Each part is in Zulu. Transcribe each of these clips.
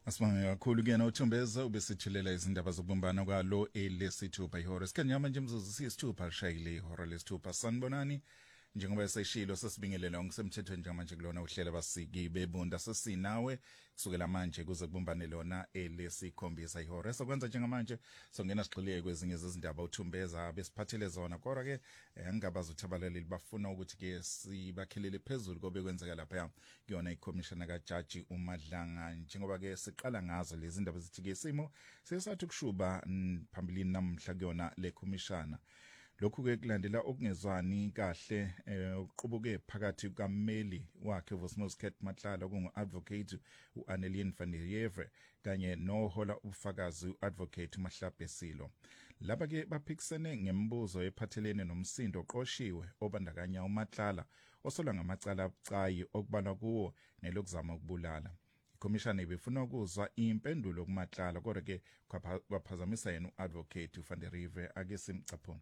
Asibonge kakhulu kuyena uThumbeza ubesithulela izindaba zokubumbana kwalo elesithupha ihora. Sikhanya manje imzuzu siyisithupha lishayile ihora lesithupha. Sanibonani njengoba seshilo sesibingelela ngisemthethweni njengamanje kulona uhlela basiki bebunda sesinawe kusukela manje kuze kubumbane lona elesikhombisa ihora. Sokwenza njengamanje songena sigxile kwezinye zezindaba uThumbeza besiphathele zona kodwa ke ngingabaza ukuthi abalaleli bafuna ukuthi ke sibakhelele phezulu kobe kwenzeka lapha kuyona iCommissioner kaJaji uMadlanga njengoba ke siqala ngazo lezi ndaba zithi ke isimo sesathi kushuba phambilini namhla kuyona le Commissioner. Lokhu ke kulandela okungezwani kahle uqubuke phakathi kukammeli wakhe Vosmoscat Matlala kungu-advocate uAnelien van der Heever kanye nohola ubufakazi uadvocate Mahlape Silo. Laba ke baphikisene ngembuzo ephathelene nomsindo oqoshiwe obandakanya uMatlala osolwa ngamacala abucayi okubalwa kuwo nelokuzama ukubulala. Ikhomishana ibifuna ukuzwa impendulo kuMatlala kodwa ke kwaphazamisa yena uadvocate van der Heever ake simcaphone.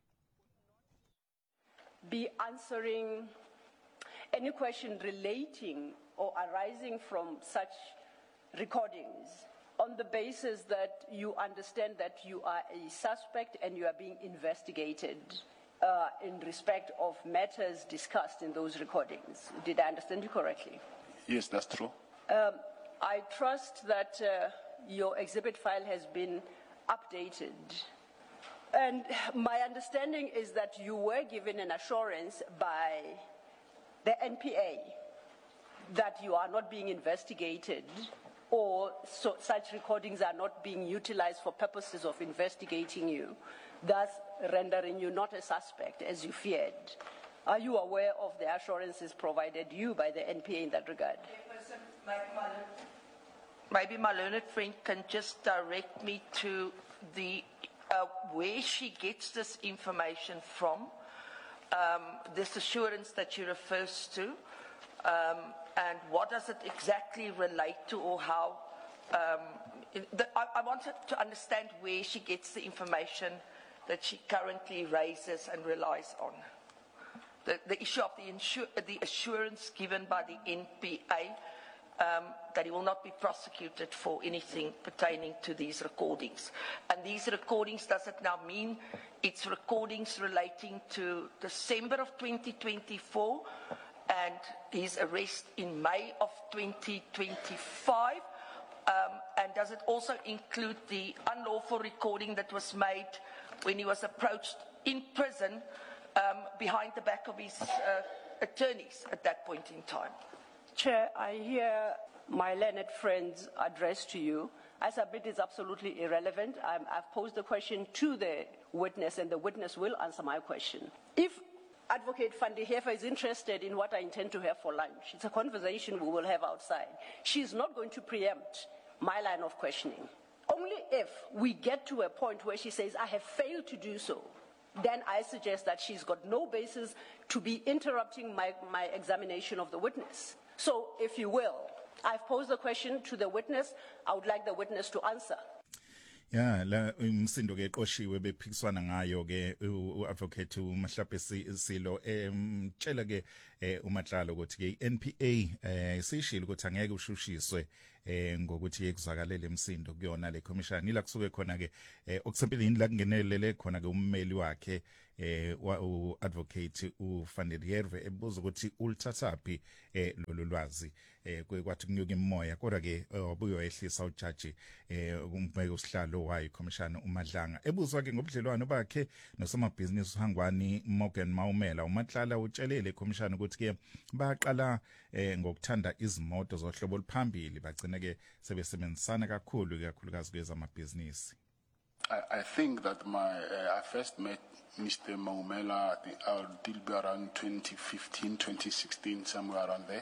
Be answering any question relating or arising from such recordings on the basis that you understand that you are a suspect and you are being investigated in respect of matters discussed in those recordings. Did I understand you correctly? Yes, that's true. I trust that your exhibit file has been updated. And my understanding is that you were given an assurance by the NPA that you are not being investigated or such recordings are not being utilized for purposes of investigating you, thus rendering you not a suspect as you feared. Are you aware of the assurances provided you by the NPA in that regard? Maybe my learned friend can just direct me to the where she gets this information from, this assurance that she refers to, and what does it exactly relate to, or how. I wanted to understand where she gets the information that she currently raises and relies on. The issue of the assurance given by the NPA that he will not be prosecuted for anything pertaining to these recordings. And these recordings, does it now mean it's recordings relating to December of 2024 and his arrest in May of 2025? And does it also include the unlawful recording that was made when he was approached in prison behind the back of his attorneys at that point in time? Chair, I hear my learned friend's address to you. I submit it's absolutely irrelevant. I've posed the question to the witness, and the witness will answer my question. If Advocate van der Heever is interested in what I intend to have for lunch, it's a conversation we will have outside. She's not going to preempt my line of questioning. Only if we get to a point where she says, I have failed to do so, then I suggest that she's got no basis to be interrupting my examination of the witness. So, if you will, I've posed a question to the witness. I would like the witness to answer. Ya la umsindo ke eqoshiwe bephikiswana ngayo ke uadvocate uMahlape Silo mtshela ke uMatlala ukuthi ke iNPA sishilo ukuthi angeke ushushiswe ngokuthi ekuzwakalele umsindo kuyona le commission ila kusuke khona ke okusempile yini la kungenelele khona ke ummeli wakhe uadvocate uVan der Heever ebuza ukuthi ulithathaphi lolu lwazi kwathi kunyuka imoya kodwa ke wabuyo ehlisa ujaji umbheki usihlalo wayo Commissioner uMadlanga ebuzwa ke ngobudlelwano bakhe nosomabhizinisi uHangwani Morgan Maumela uMatlala utshelele Commissioner ukuthi ke baqala ngokuthanda izimoto zohlobo oluphambili bagcina ke sebesebenzisana kakhulukazi kwezamabhizinisi. I think that I first met Mr. Maumela it'll be around 2015, 2016, somewhere around there.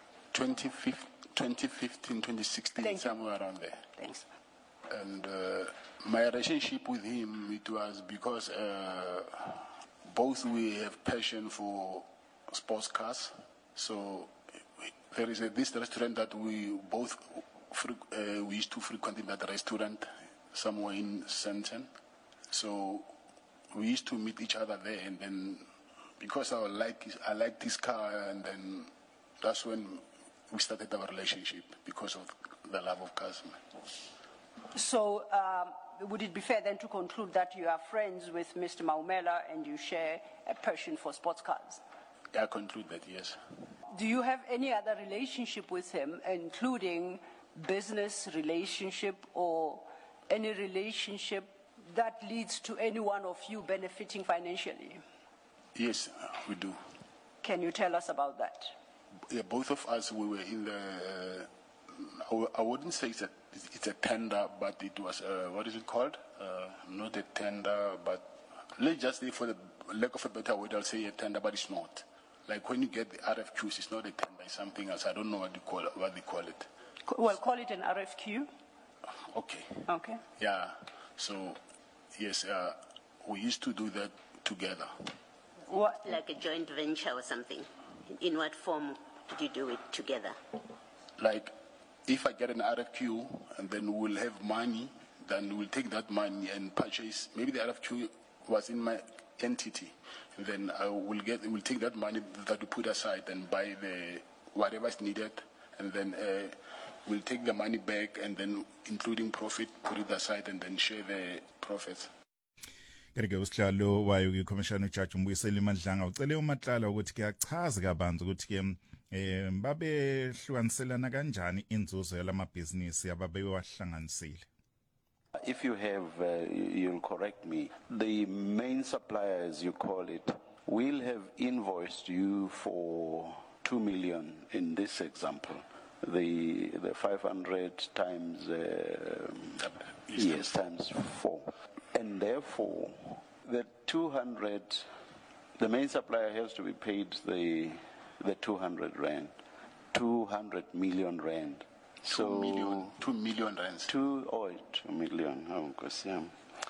2015, 2016, somewhere around there. Thanks. And my relationship with him, it was because both we have passion for sports cars. So there is this restaurant that we both we used to frequent in that restaurant somewhere in Sandton. So we used to meet each other there, and then because I like this car, and then that's when we started our relationship because of the love of cars. So would it be fair then to conclude that you are friends with Mr. Maumela and you share a passion for sports cars? I conclude that, yes. Do you have any other relationship with him, including business relationship or any relationship that leads to any one of you benefiting financially? Yes, we do. Can you tell us about that? Yeah, both of us, we were in the, I wouldn't say it's a tender, but it was, what is it called? Not a tender, but let's just say, for the lack of a better word, I'll say a tender, but it's not. Like when you get the RFQs, it's not a tender, it's something else. I don't know what they call it. Well, call it an RFQ. Okay. Okay. Yeah. So, yes, we used to do that together. What? Like a joint venture or something. In what form did you do it together? Like, if I get an RFQ and then we'll have money, then we'll take that money and purchase. Maybe the RFQ was in my entity. And then we'll take that money that we put aside and buy the whatever is needed, and then we'll take the money back and then, including profit, put it aside and then share the profits. Kanti-ke usihlalo wayo kwikhomishana uJaji Mbuyiseni Mandlanga ucele uMatlala ukuthi ke achaze kabanzi ukuthi ke babehlukaniselana kanjani inzuzo yalamabhizinisi ababewahlanganisile. If you have, you'll correct me, the main supplier, as you call it, will have invoiced you for 2 million in this example. The 500 times, yes, times 4. And therefore, the 200, the main supplier has to be paid the 200 rand, 200 million rand. So 2 million rands. 2 million. Oh, gosh, yeah.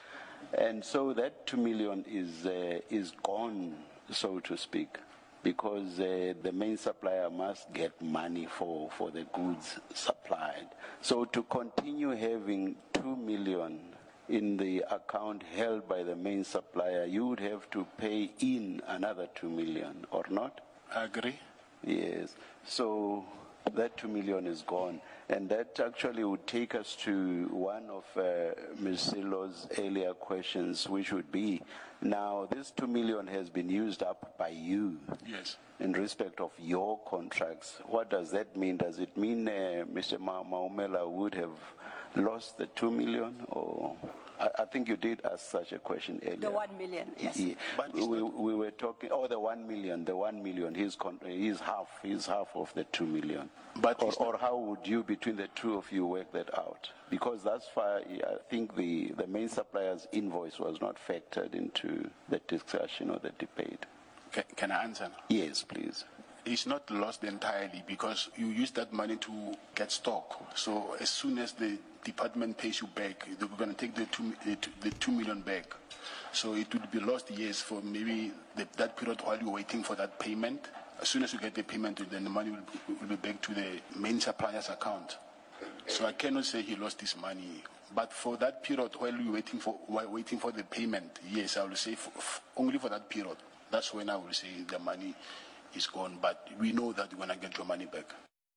And so that 2 million is gone, so to speak, because the main supplier must get money for the goods supplied. So to continue having 2 million in the account held by the main supplier, you would have to pay in another 2 million, or not? I agree. Yes. So that 2 million is gone. And that actually would take us to one of Ms. Silo's earlier questions, which would be, now this 2 million has been used up by you. Yes. In respect of your contracts. What does that mean? Does it mean Mr. Maumela would have lost the 2 million? Or I think you did ask such a question earlier. The 1 million, yes. Yeah. But we were talking, the 1 million, he's half of the 2 million. But or how would you, between the two of you, work that out? Because that's why I think the main supplier's invoice was not factored into the discussion or the debate. Can I answer? Yes, please. It's not lost entirely because you use that money to get stock. So as soon as the department pays you back, they're going to take the 2 million back. So it would be lost, yes, for maybe that period while you're waiting for that payment. As soon as you get the payment, then the money will be back to the main supplier's account. So I cannot say he lost his money. But for that period while you're waiting for the payment, yes, I will say only for that period. That's when I will say the money is gone, but we know that you're going to get your money back.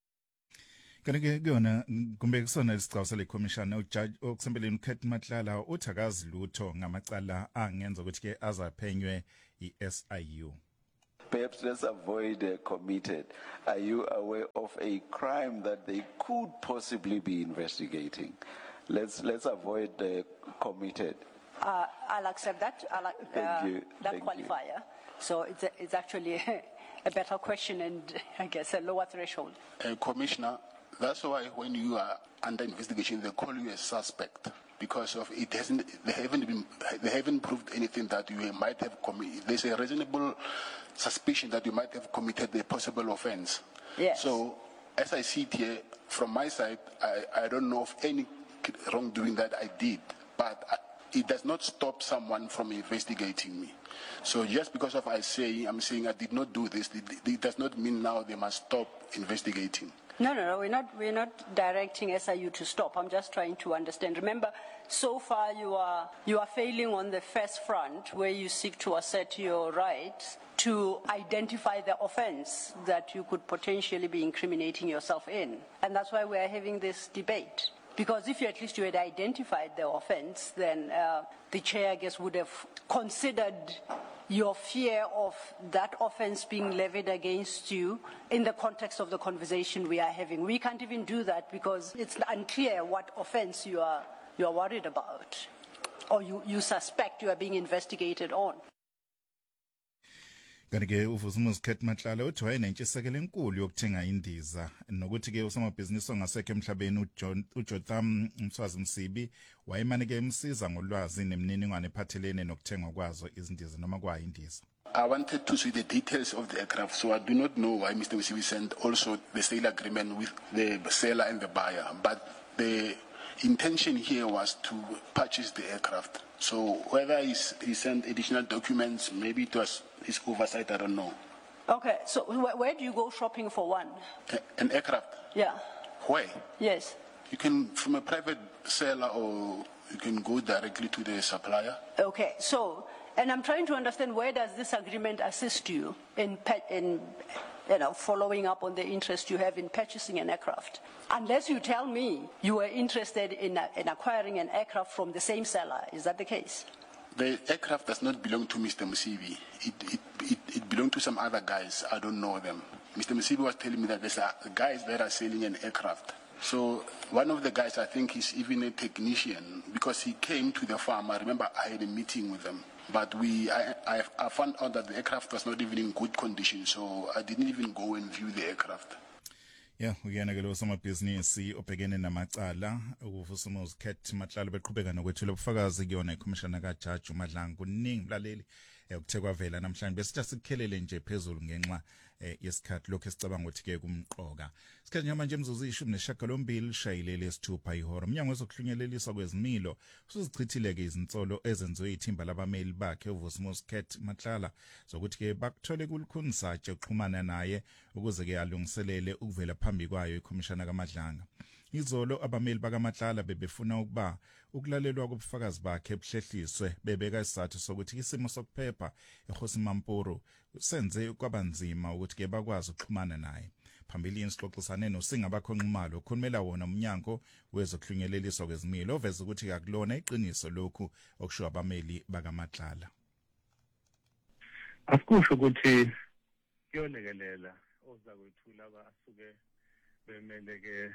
Kanti-ke kuyona kumbe kusona isicaba sale khomishana uJaji okusembeleni uKhethi Matlala uthi akazi lutho ngamacala angenza ukuthi ke azaphenywe iSIU. Perhaps let's avoid committed. Are you aware of a crime that they could possibly be investigating? Let's avoid committed. I'll accept that. Thank you. That qualifier. So it's actually a better question and I guess a lower threshold. Commissioner, that's why when you are under investigation, they call you a suspect because of it hasn't. They haven't proved anything that you might have committed. There's a reasonable suspicion that you might have committed a possible offense. Yes. So as I see it here, from my side, I don't know of any wrongdoing that I did, but it does not stop someone from investigating me. So just because of I'm saying I did not do this, it does not mean now they must stop investigating. No, we're not directing SIU to stop. I'm just trying to understand. Remember, so far you are failing on the first front where you seek to assert your right to identify the offense that you could potentially be incriminating yourself in. And that's why we are having this debate. Because if at least you had identified the offense, then the chair, I guess, would have considered your fear of that offense being levied against you in the context of the conversation we are having. We can't even do that because it's unclear what offense you are worried about or you suspect you are being investigated on. Kanti-ke uVusumuzi Khethi Matlala uthi wayenentshisekelo enkulu yokuthenga indiza nokuthi-ke usomabhizinisi ongasekho emhlabeni uJotham Mswazi Msibi wayemane-ke emsiza ngolwazi nemininingwane ephathelene nokuthengwa kwazo izindiza noma kwayindiza. I wanted to see the details of the aircraft, so I do not know why Mr. Msibi sent also the sale agreement with the seller and the buyer, but the intention here was to purchase the aircraft. So whether he sent additional documents, maybe it was his oversight, I don't know. Okay, so where do you go shopping for one? An aircraft? Yeah. Where? Yes. You can, from a private seller, or you can go directly to the supplier. Okay, so, and I'm trying to understand where does this agreement assist you in following up on the interest you have in purchasing an aircraft? Unless you tell me you were interested in acquiring an aircraft from the same seller. Is that the case? The aircraft does not belong to Mr. Msibi. It belonged to some other guys. I don't know them. Mr. Msibi was telling me that there's guys that are selling an aircraft. So one of the guys, I think, is even a technician because he came to the farm. I remember I had a meeting with them. But I found out that the aircraft was not even in good condition, so I didn't even go and view the aircraft. Yeah, uyena-ke lo somabhizinisi obhekene namacala uVusumuzi Khethi Matlala beqhubeka nokwethula ubufakazi kuyona ikhomishana kaJaji uMadlanga kuningi mlaleli ukuthe kwavela namhlanje besithi sikhelele nje phezulu ngenxa yesikhathi lokho esicabanga ukuthi-ke kumqoka. Isikhathi manje imzuzu 18 shayilele esithupha ihora. Umnyango wezokuhlunyeleliswa kwezimilo usuzichithile-ke izinsolo ezenziwe ithimba labameli bakhe uVusumuzi Khethi Matlala zokuthi-ke bakuthole kulukhunisatshe ukuxhumana naye ukuze-ke alungiselele ukuvela phambi kwayo ikhomishana kaMadlanga. Izolo abameli bakaMatlala bebefuna ukuba ukulalelwa kobufakazi bakhe ebuhlehliswe bebeka isizathu sokuthi isimo sokuphepha eGosi Mampuru senze kwabanzima ukuthi-ke bakwazi ukuxhumana naye. Phambilini sixoxisane noSingabakhonxumalo okhulumela wona umnyango wezokuhlunyeleliswa kwezimilo oveza ukuthi akulona iqiniso lokhu okusho abameli bakaMatlala. Asikusho ukuthi kuyolekelela ozakwethula abasuke bemele-ke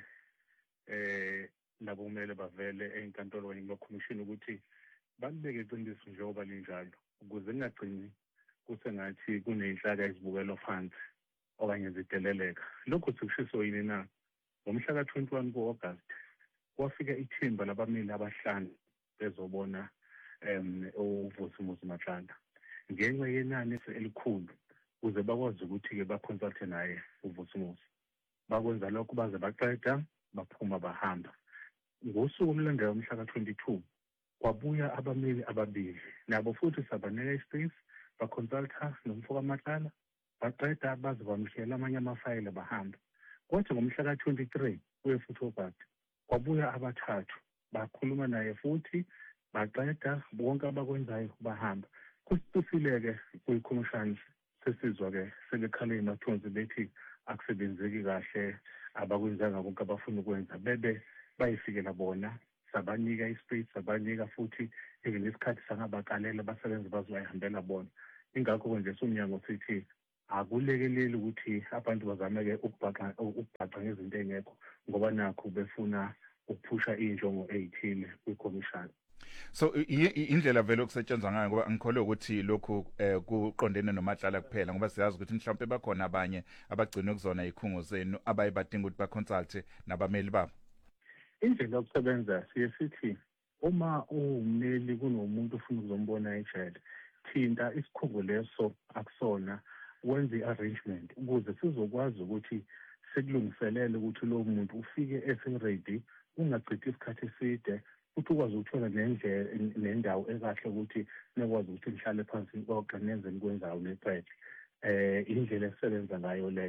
labo kumele bavele enkantolo kanye nokhomishini ukuthi balibeke iqiniso njengoba linjalo ukuze kungagcini kusengathi kuneyinhlaka ezibukela phansi okanye zideleleka. Lokhu sikushiso yini na? Ngomhla ka-21 ku-August kwafika ithimba labameli abahlanu bezobona uVusumuzi Matlala ngenxa yenani elikhulu ukuze bakwazi ukuthi-ke baconsulte naye uVusumuzi. Bakwenza lokho baze baqeda baphuma bahamba. Ngosuku olulandelayo umhla ka-22 kwabuya abameli ababili nabo futhi sabanika ispace baconsulta nomfo kaMatlala baqeda baze bamhlela amanye amafayile bahamba. Kodwa ngomhla ka-23 kuye futhi August kwabuya abathathu bakhuluma naye futhi baqeda bonke abakwenzayo bahamba. Kusifile-ke kuyikhomishani sesizwa-ke sebekhala emathunzi bethi akusebenzeki kahle abakwenzanga konke abafuna ukwenza bebe bayifikela bona sabanika ispace sabanika futhi even isikhathi sangabakalela abasebenzi bazobayihambela bona. Ingakho nje somnyango sithi akulekeleli ukuthi abantu bazame-ke ukubhaxa ngezinto engekho ngoba nakho befuna ukuphusha injongo eyithile kwikhomishani. So indlela vele okusetshenzwa ngayo ngoba ngikholwa ukuthi lokhu kuqondene noMatlala kuphela ngoba siyazi ukuthi mhlawumbe bakhona abanye abagcina kuzona ikhungo zenu abayibadinga ukuthi baconsulte nabameli babo. Indlela yokusebenza siye sithi uma uwumeli kunomuntu ufuna ukuzombona ejele thinta isikhungo leso akusona wenze i-arrangement ukuze sizokwazi ukuthi sikulungiselele ukuthi lowo muntu ufike ese-ready ungachithi isikhathi eside futhi ukwazi ukuthola nendawo ekahle ukuthi nekwazi ukuthi nihlale phansi nixoxe nenze nikwenzayo neqede. Indlela esebenza ngayo leyo.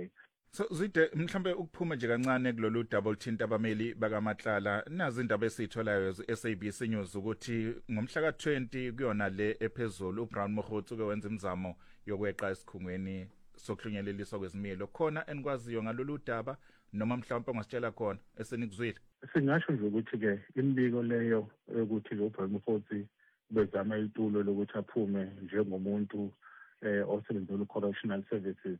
So Zwide mhlambe ukuphuma nje kancane kulolu double tint abameli bakaMatlala nazi indaba esitholayo SABC News ukuthi ngomhla ka20 kuyona le ephezulu uBrown Mogotsi ke wenza imizamo yokweqa esikhungweni sokuhlunyeleliswa kwezimilo khona enikwaziyo ngalolu daba noma mhlawumbe ongasitshela khona esenikuzwile. Singasho nje ukuthi ke imbiko leyo ukuthi lo Brown Mogotsi bezama itulo lokuthi aphume njengomuntu osebenzela correctional services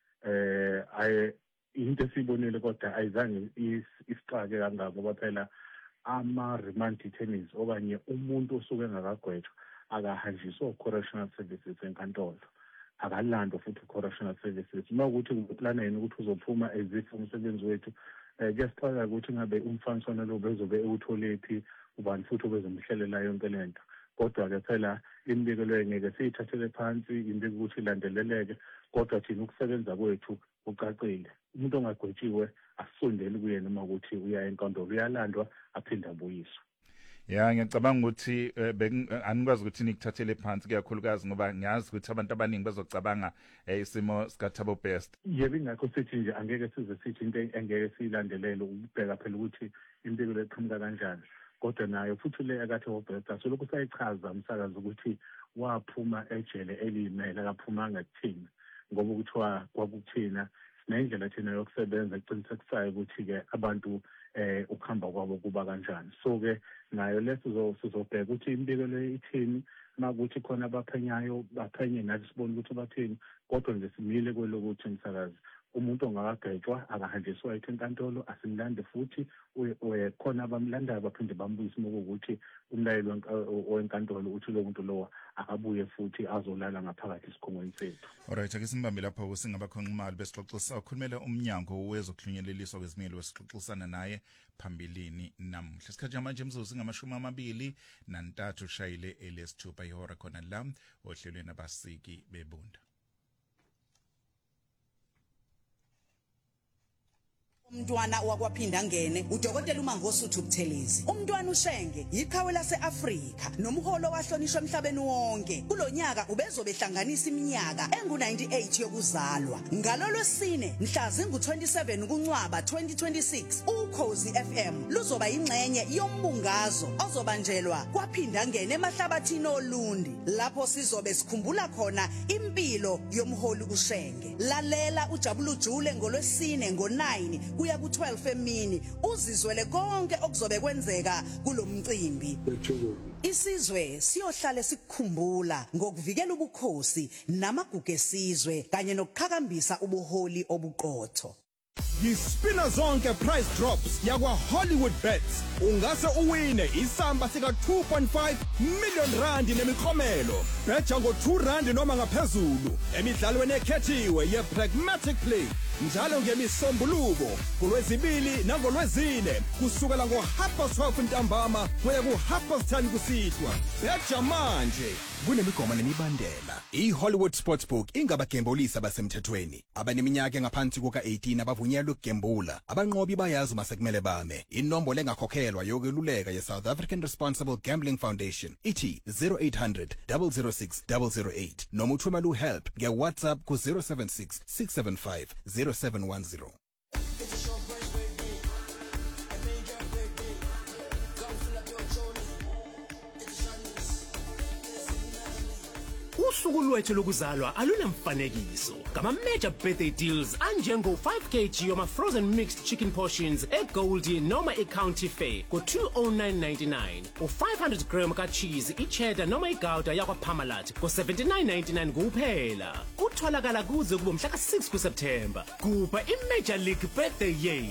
into esibonile kodwa ayizange isixake kangako ngoba phela ama remand detainees okanye umuntu osuke engakagwetshwa akahanjiswa correctional services enkantolo akalandwa futhi correctional services mawukuthi uplana yini ukuthi uzophuma ezifo umsebenzi wethu kuyasixaka ukuthi ngabe umfaniswana lo bezobe ewutholephi ubani futhi obezomhlelela yonke lento kodwa ke phela imbiko leyo ngeke siyithathele phansi imbiko ukuthi ilandeleleke kodwa thina ukusebenza kwethu ucacile umuntu ongagwetshiwe asondele kuye noma ukuthi uya enkantolo uyalandwa aphinda abuyiswa. Ya ngiyacabanga ukuthi anikwazi ukuthi nikuthathele phansi kakhulukazi ngoba ngiyazi ukuthi abantu abaningi bazocabanga isimo sika Thabo Best. Yebo ingakho sithi nje angeke size sithi into engeke siyilandelele ukubheka phela ukuthi impilo leqhamuka kanjani kodwa nayo futhi le akathi Best asoloko sayichaza umsakazi ukuthi waphuma ejele elimele akaphumanga kuthina ngoba ukuthiwa kwakuthina sinendlela thina yokusebenza eqinisekisayo ukuthi ke abantu ukuhamba kwabo kuba kanjani so ke nayo leso sizobheka ukuthi imbiko le ithini makuthi khona abaphenyayo baphenye nathi sibone ukuthi bathini kodwa nje simile kwelokuthi umsakazi umuntu ongakagwetshwa akahanjiswa enkantolo asimlande futhi khona abamlandayo baphinde bambuyise ukuthi umlayeli wenkantolo uthi lo muntu lo akabuye futhi azolala ngaphakathi esikhungweni sethu. Alright ake simbambe lapho singabakhona imali besixoxisa ukhulumela umnyango wezokuhlunyeleliswa kwezimilo wesixoxisana naye phambilini namuhla isikhathi manje imzuzu ngama-23 ushayile elesithupha ihora khona la ohlelweni abasiki bebunda. Umntwana wakwaphinda ngene udokotela uMangosuthu Buthelezi umntwana uShenge iqhawe laseAfrika nomholo wahlonishwa emhlabeni wonke kulonyaka ubezobehlanganisa iminyaka engu98 yokuzalwa ngalolwesine mhla zingu27 kuNcwaba 2026 uKhosi FM luzoba ingxenye yombungazo ozobanjelwa kwaphinda ngene emahlabathini olundi lapho sizobe sikhumbula khona impilo yomholi uShenge lalela uJabulu Jule ngolwesine ngo9 kuya ku12 emini uzizwele konke okuzobe kwenzeka kulomcimbi. Isizwe siyohlala sikukhumbula ngokuvikela ubukhosi namagugu esizwe kanye nokuqhakambisa ubuholi obuqotho. Yispina zonke price drops yakwa Hollywood Bets ungase uwine isamba sika 2.5 million rand nemikhomelo betha ngo 2 rand noma ngaphezulu emidlalweni ekhethiwe ye Pragmatic Play njalo ngemisombuluko kulwezibili nangolwezine kusukela ngo12 ntambama kuya ku10 kusithwa betha manje kunemigomo nemibandela iHollywood Sportsbook ingabagembulisi abasemthethweni abaneminyaka engaphansi kuka18 abavunyelwe ukugembula abanqobi bayazi masekumele bame inombolo engakhokhelwa yokweluleka ye-South African Responsible Gambling Foundation ithi 0800 006 008 noma uthumela uhelp nge-WhatsApp ku 076 675 0710. Usuku lwethu lokuzalwa alunemfanekiso ngama major birthday deals anjengo 5 kg yoma frozen mixed chicken portions eGoldie noma eCounty Fair ko 209.99 u500 gram ka cheese icheddar noma igouda yakwa Parmalat ko 79.99 kuphela kutholakala kuze kube mhla ka6 kuSeptember kupha iMajor League birthday year